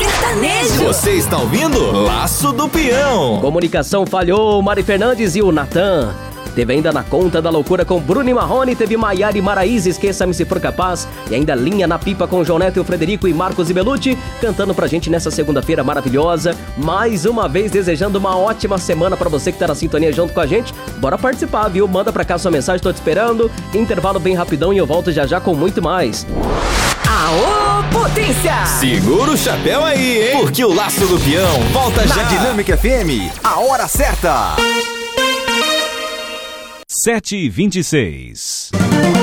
sertanejo. Você está ouvindo Laço do Peão. Comunicação falhou, Mari Fernandes e o Natan. Teve ainda Na Conta da Loucura com Bruno e Marrone, teve Maiara e Maraísa, Esqueça-me Se For Capaz, e ainda Linha na Pipa com João Neto e o Frederico e Marcos e Belucci, cantando pra gente nessa segunda-feira maravilhosa. Mais uma vez desejando uma ótima semana pra você que tá na sintonia junto com a gente. Bora participar, viu? Manda pra cá sua mensagem, tô te esperando. Intervalo bem rapidão e eu volto já já com muito mais. Aô, potência! Segura o chapéu aí, hein? Porque o Laço do Peão volta já. Na Dinâmica FM, a hora certa. 7h26.